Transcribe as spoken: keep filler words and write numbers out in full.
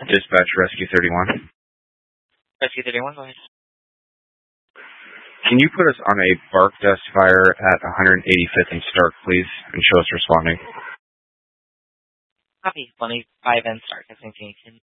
Dispatch Rescue thirty-one. Rescue thirty-one, go ahead. Can you put us on a bark dust fire at one eighty-fifth and Stark, please, and show us responding? Copy. one eighty-five and Stark, I think.